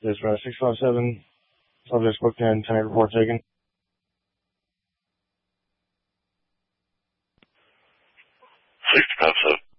Dispatch 657, subject booked in, 10 report taken. 657.